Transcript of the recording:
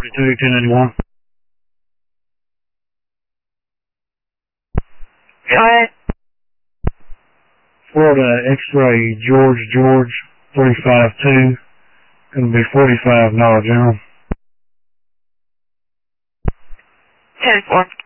1081. Go ahead. Florida X-ray George 45-2. Gonna be 45 General. 10-4.